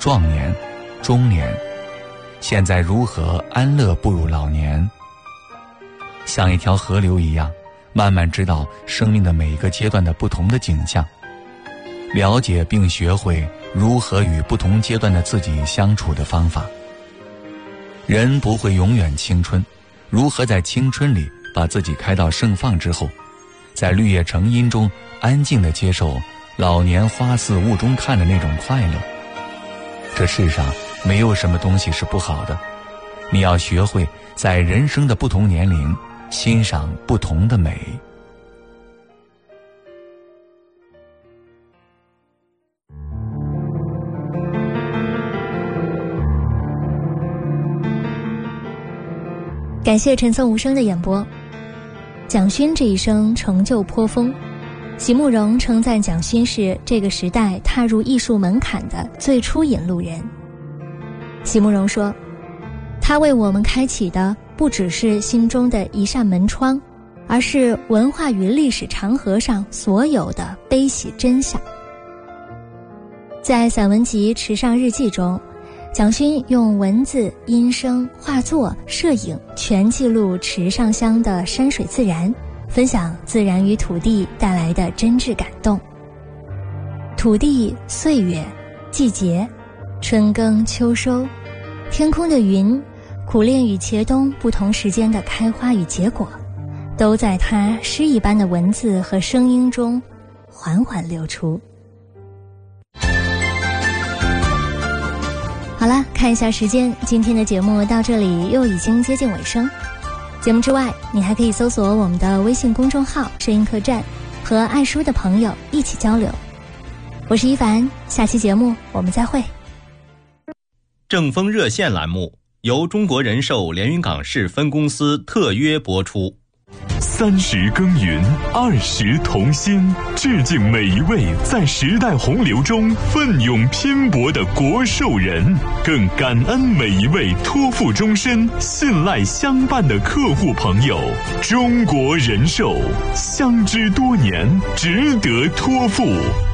壮年、中年，现在如何安乐步入老年？像一条河流一样，慢慢知道生命的每一个阶段的不同的景象，了解并学会如何与不同阶段的自己相处的方法。人不会永远青春，如何在青春里把自己开到盛放之后，在绿叶成荫中安静地接受老年花似雾中看的那种快乐。这世上没有什么东西是不好的，你要学会在人生的不同年龄欣赏不同的美。 感谢陈颂无声的演播。蒋勋这一生成就颇丰，席慕容称赞蒋勋是这个时代踏入艺术门槛的最初引路人。席慕容说，他为我们开启的不只是心中的一扇门窗，而是文化与历史长河上所有的悲喜真相。在散文集《池上日记》中，蒋勋用文字、音声、画作、摄影全记录池上乡的山水自然，分享自然与土地带来的真挚感动。土地、岁月、季节、春耕秋收，天空的云，苦练与茄冬不同时间的开花与结果，都在他诗一般的文字和声音中缓缓流出。好了，看一下时间，今天的节目到这里又已经接近尾声。节目之外，你还可以搜索我们的微信公众号声音客栈，和爱书的朋友一起交流。我是一凡，下期节目我们再会。 正风热线栏目由中国人寿连云港市分公司特约播出。 30耕耘，20同心，致敬每一位在时代洪流中奋勇拼搏的国寿人，更感恩每一位托付终身、信赖相伴的客户朋友。中国人寿，相知多年，值得托付。